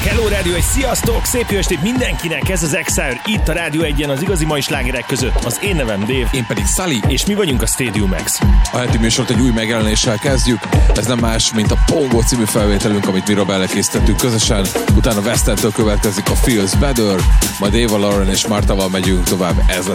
Hello Rádió, egy sziasztok! Szép jó estét mindenkinek! Ez az Exile itt a Rádió 1-en az igazi mai slágerek között. Az én nevem Dave. Én pedig Sully. És mi vagyunk a Stadium X. A heti műsort egy új megjelenéssel kezdjük. Ez nem más, mint a Pongo című felvételünk, amit mi Robbel készítettünk közösen. Utána Westentől következik a Feels Better, majd Eva Lauren és Martával megyünk tovább. Ez lesz